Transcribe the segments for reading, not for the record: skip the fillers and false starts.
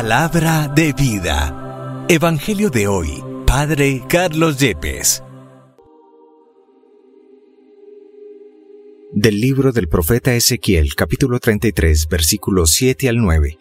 Palabra de vida. Evangelio de hoy, Padre Carlos Yepes. Del libro del profeta Ezequiel, capítulo 33, versículos 7 al 9.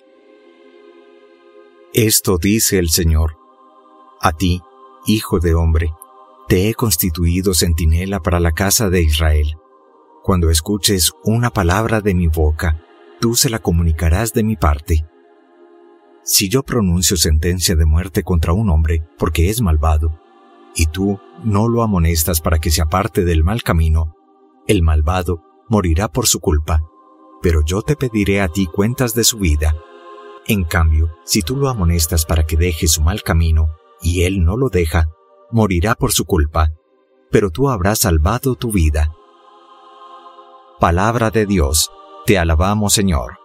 Esto dice el Señor: A ti, hijo de hombre, te he constituido centinela para la casa de Israel. Cuando escuches una palabra de mi boca, tú se la comunicarás de mi parte. Si yo pronuncio sentencia de muerte contra un hombre porque es malvado, y tú no lo amonestas para que se aparte del mal camino, el malvado morirá por su culpa, pero yo te pediré a ti cuentas de su vida. En cambio, si tú lo amonestas para que deje su mal camino, y él no lo deja, morirá por su culpa, pero tú habrás salvado tu vida. Palabra de Dios, te alabamos, Señor.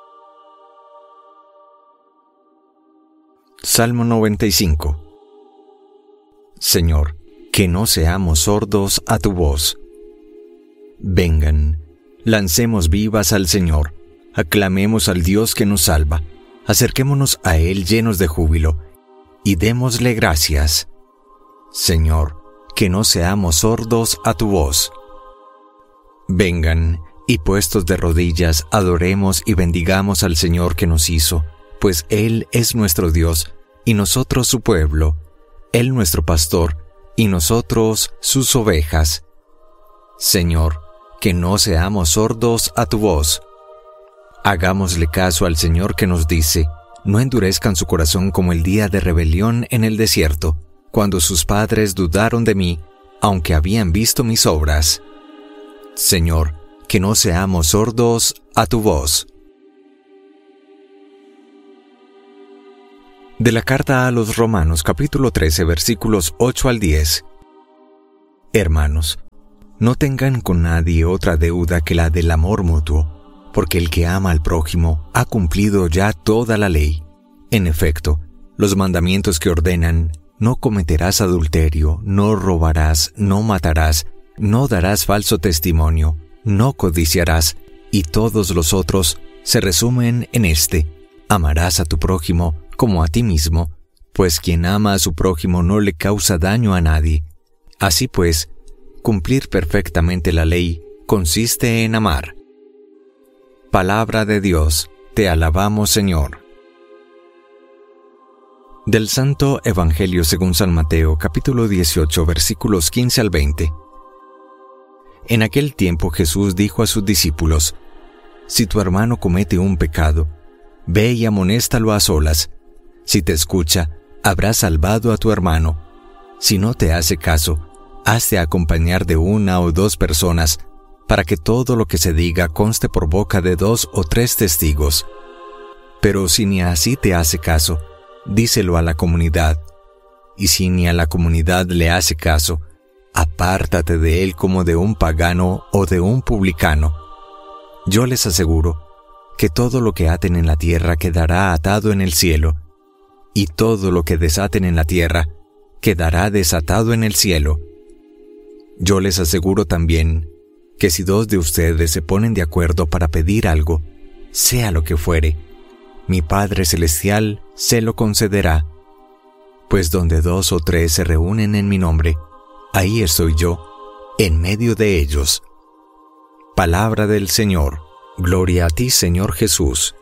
Salmo 95. Señor, que no seamos sordos a tu voz. Vengan, lancemos vivas al Señor, aclamemos al Dios que nos salva, acerquémonos a Él llenos de júbilo, y démosle gracias. Señor, que no seamos sordos a tu voz. Vengan, y puestos de rodillas, adoremos y bendigamos al Señor que nos hizo, pues Él es nuestro Dios, y nosotros su pueblo, Él nuestro pastor, y nosotros sus ovejas. Señor, que no seamos sordos a tu voz. Hagámosle caso al Señor que nos dice: no endurezcan su corazón como el día de rebelión en el desierto, cuando sus padres dudaron de mí, aunque habían visto mis obras. Señor, que no seamos sordos a tu voz. De la carta a los Romanos, capítulo 13, versículos 8 al 10. Hermanos, no tengan con nadie otra deuda que la del amor mutuo, porque el que ama al prójimo ha cumplido ya toda la ley. En efecto, los mandamientos que ordenan: no cometerás adulterio, no robarás, no matarás, no darás falso testimonio, no codiciarás, y todos los otros se resumen en este: amarás a tu prójimo como a ti mismo, pues quien ama a su prójimo no le causa daño a nadie. Así pues, cumplir perfectamente la ley consiste en amar. Palabra de Dios, te alabamos, Señor. Del Santo Evangelio según San Mateo, capítulo 18, versículos 15 al 20. En aquel tiempo Jesús dijo a sus discípulos: Si tu hermano comete un pecado, ve y amonéstalo a solas. Si te escucha, habrás salvado a tu hermano. Si no te hace caso, hazte acompañar de una o dos personas, para que todo lo que se diga conste por boca de 2 o 3 testigos. Pero si ni así te hace caso, díselo a la comunidad. Y si ni a la comunidad le hace caso, apártate de él como de un pagano o de un publicano. Yo les aseguro que todo lo que aten en la tierra quedará atado en el cielo, y todo lo que desaten en la tierra quedará desatado en el cielo. Yo les aseguro también que si 2 de ustedes se ponen de acuerdo para pedir algo, sea lo que fuere, mi Padre Celestial se lo concederá. Pues donde 2 o 3 se reúnen en mi nombre, ahí estoy yo, en medio de ellos. Palabra del Señor. Gloria a ti, Señor Jesús.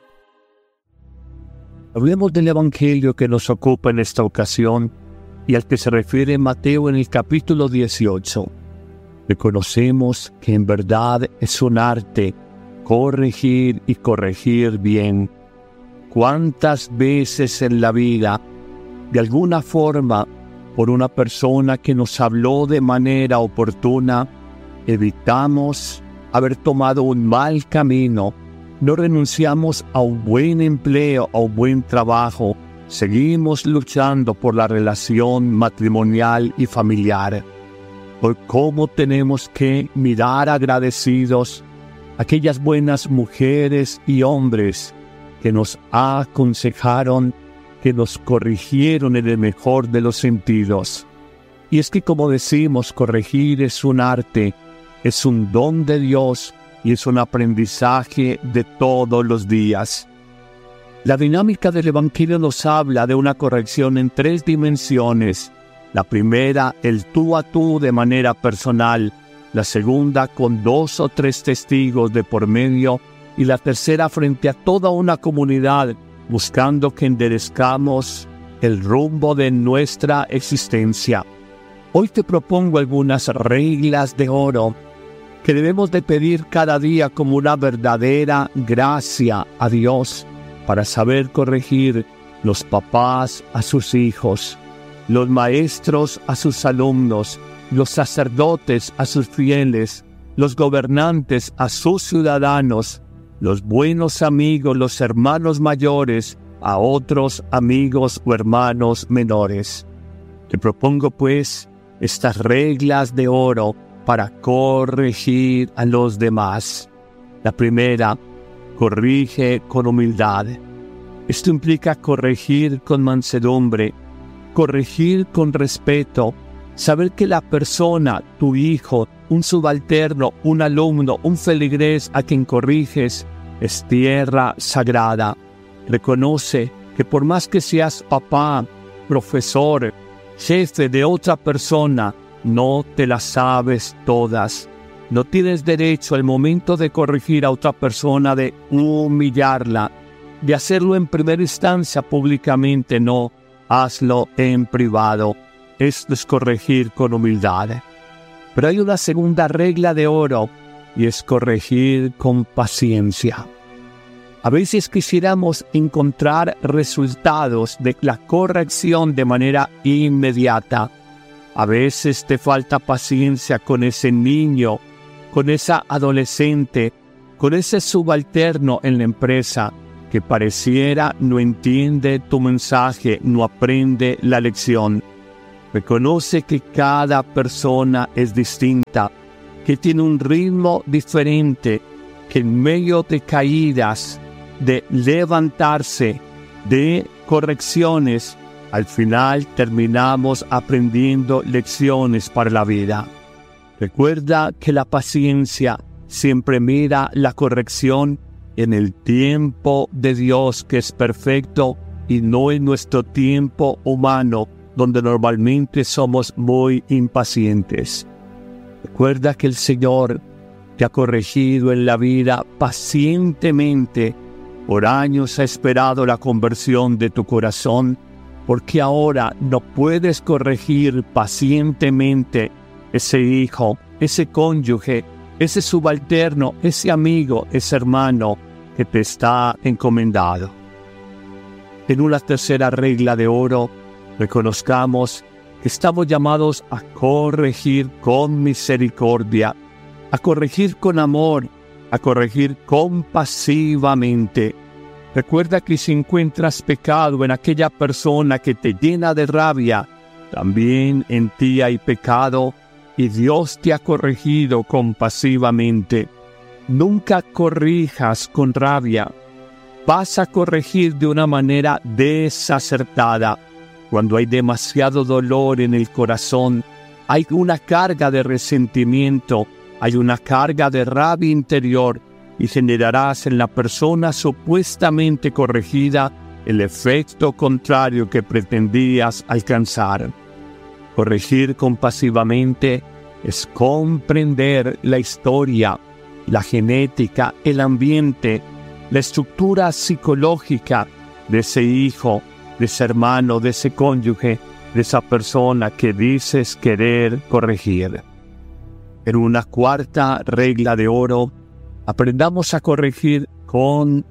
Hablemos del Evangelio que nos ocupa en esta ocasión y al que se refiere Mateo en el capítulo 18. Reconocemos que en verdad es un arte corregir y corregir bien. ¿Cuántas veces en la vida, de alguna forma, por una persona que nos habló de manera oportuna, evitamos haber tomado un mal camino, no renunciamos a un buen empleo, a un buen trabajo, seguimos luchando por la relación matrimonial y familiar? Por cómo tenemos que mirar agradecidos a aquellas buenas mujeres y hombres que nos aconsejaron, que nos corrigieron en el mejor de los sentidos. Y es que, como decimos, corregir es un arte, es un don de Dios y es un aprendizaje de todos los días. La dinámica del Evangelio nos habla de una corrección en 3 dimensiones. La primera, el tú a tú de manera personal. La segunda, con 2 o 3 testigos de por medio. Y la tercera, frente a toda una comunidad, buscando que enderezcamos el rumbo de nuestra existencia. Hoy te propongo algunas reglas de oro que debemos de pedir cada día como una verdadera gracia a Dios para saber corregir los papás a sus hijos, los maestros a sus alumnos, los sacerdotes a sus fieles, los gobernantes a sus ciudadanos, los buenos amigos, los hermanos mayores a otros amigos o hermanos menores. Te propongo pues estas reglas de oro para corregir a los demás. La primera, corrige con humildad. Esto implica corregir con mansedumbre, corregir con respeto, saber que la persona, tu hijo, un subalterno, un alumno, un feligrés a quien corriges, es tierra sagrada. Reconoce que por más que seas papá, profesor, jefe de otra persona, no te las sabes todas. No tienes derecho al momento de corregir a otra persona de humillarla, de hacerlo en primera instancia públicamente, no, hazlo en privado. Esto es corregir con humildad. Pero hay una segunda regla de oro y es corregir con paciencia. A veces quisiéramos encontrar resultados de la corrección de manera inmediata. A veces te falta paciencia con ese niño, con esa adolescente, con ese subalterno en la empresa que pareciera no entiende tu mensaje, no aprende la lección. Reconoce que cada persona es distinta, que tiene un ritmo diferente, que en medio de caídas, de levantarse, de correcciones, al final terminamos aprendiendo lecciones para la vida. Recuerda que la paciencia siempre mira la corrección en el tiempo de Dios, que es perfecto, y no en nuestro tiempo humano, donde normalmente somos muy impacientes. Recuerda que el Señor te ha corregido en la vida pacientemente. Por años ha esperado la conversión de tu corazón, porque ahora no puedes corregir pacientemente ese hijo, ese cónyuge, ese subalterno, ese amigo, ese hermano que te está encomendado. En una tercera regla de oro, reconozcamos que estamos llamados a corregir con misericordia, a corregir con amor, a corregir compasivamente. Recuerda que si encuentras pecado en aquella persona que te llena de rabia, también en ti hay pecado y Dios te ha corregido compasivamente. Nunca corrijas con rabia. Vas a corregir de una manera desacertada. Cuando hay demasiado dolor en el corazón, hay una carga de resentimiento, hay una carga de rabia interior y generarás en la persona supuestamente corregida el efecto contrario que pretendías alcanzar. Corregir compasivamente es comprender la historia, la genética, el ambiente, la estructura psicológica de ese hijo, de ese hermano, de ese cónyuge, de esa persona que dices querer corregir. En una cuarta regla de oro, aprendamos a corregir con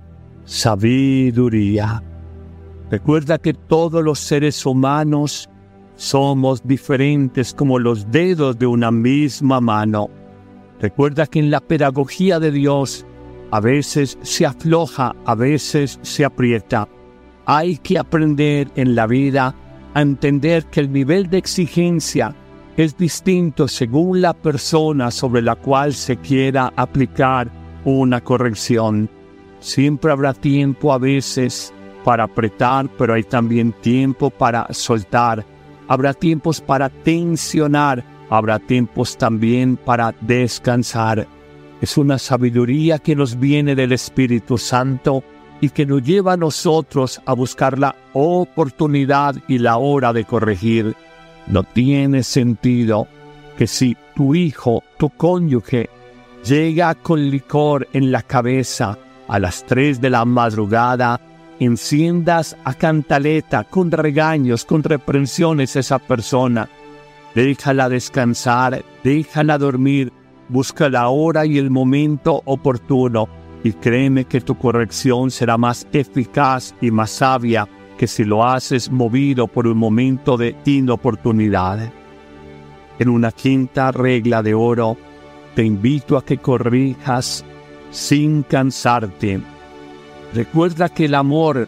sabiduría. Recuerda que todos los seres humanos somos diferentes como los dedos de una misma mano. Recuerda que en la pedagogía de Dios a veces se afloja, a veces se aprieta. Hay que aprender en la vida a entender que el nivel de exigencia es distinto según la persona sobre la cual se quiera aplicar una corrección. Siempre habrá tiempo a veces para apretar, pero hay también tiempo para soltar. Habrá tiempos para tensionar, habrá tiempos también para descansar. Es una sabiduría que nos viene del Espíritu Santo y que nos lleva a nosotros a buscar la oportunidad y la hora de corregir. No tiene sentido que si tu hijo, tu cónyuge, llega con licor en la cabeza a las 3 de la madrugada, enciendas a cantaleta con regaños, con reprensiones a esa persona. Déjala descansar, déjala dormir, busca la hora y el momento oportuno y créeme que tu corrección será más eficaz y más sabia que si lo haces movido por un momento de inoportunidad. En una quinta regla de oro, te invito a que corrijas sin cansarte. Recuerda que el amor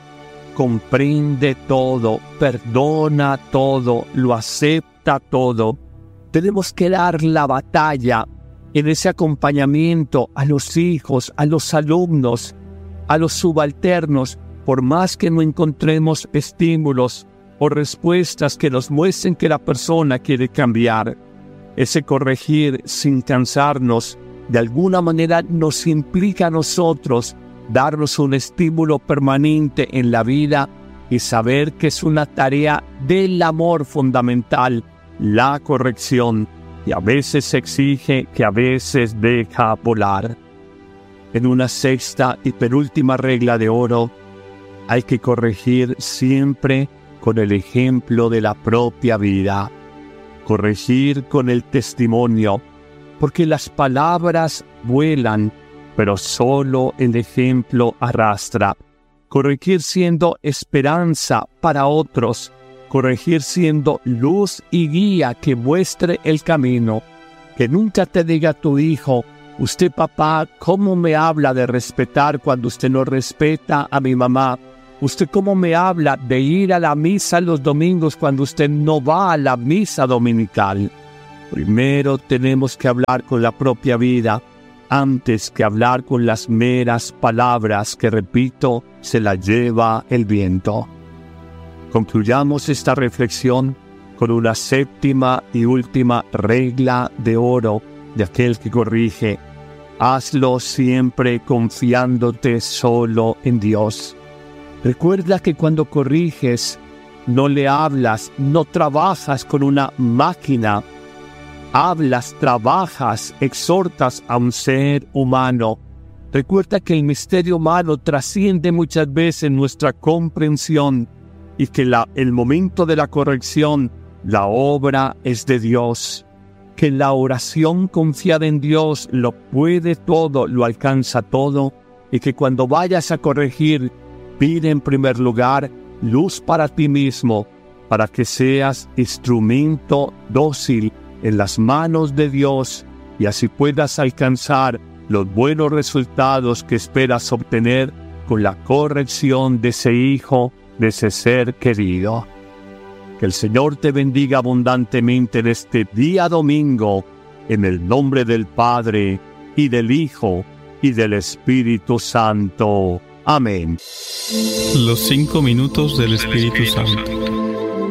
comprende todo, perdona todo, lo acepta todo. Tenemos que dar la batalla en ese acompañamiento a los hijos, a los alumnos, a los subalternos, por más que no encontremos estímulos o respuestas que nos muestren que la persona quiere cambiar. Ese corregir sin cansarnos, de alguna manera nos implica a nosotros darnos un estímulo permanente en la vida y saber que es una tarea del amor fundamental, la corrección, y a veces se exige, que a veces deja volar. En una sexta y penúltima regla de oro, hay que corregir siempre con el ejemplo de la propia vida. Corregir con el testimonio, porque las palabras vuelan, pero solo el ejemplo arrastra. Corregir siendo esperanza para otros, corregir siendo luz y guía que muestre el camino. Que nunca te diga tu hijo: usted, papá, ¿cómo me habla de respetar cuando usted no respeta a mi mamá? ¿Usted cómo me habla de ir a la misa los domingos cuando usted no va a la misa dominical? Primero tenemos que hablar con la propia vida antes que hablar con las meras palabras que, repito, se las lleva el viento. Concluyamos esta reflexión con una séptima y última regla de oro de aquel que corrige. Hazlo siempre confiándote solo en Dios. Recuerda que cuando corriges, no le hablas, no trabajas con una máquina. Hablas, trabajas, exhortas a un ser humano. Recuerda que el misterio humano trasciende muchas veces nuestra comprensión y que el momento de la corrección, la obra es de Dios. Que la oración confiada en Dios lo puede todo, lo alcanza todo, y que cuando vayas a corregir, pide en primer lugar luz para ti mismo, para que seas instrumento dócil en las manos de Dios y así puedas alcanzar los buenos resultados que esperas obtener con la corrección de ese hijo, de ese ser querido. Que el Señor te bendiga abundantemente en este día domingo, en el nombre del Padre, y del Hijo, y del Espíritu Santo. Amén. Los 5 minutos del Espíritu Santo.